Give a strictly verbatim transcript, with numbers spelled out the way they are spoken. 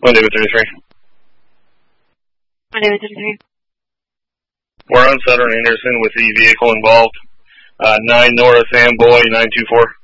One David thirty-three. One David thirty-three. We're on Sutter and Anderson with the vehicle involved. Uh, nine North Amboy nine two four.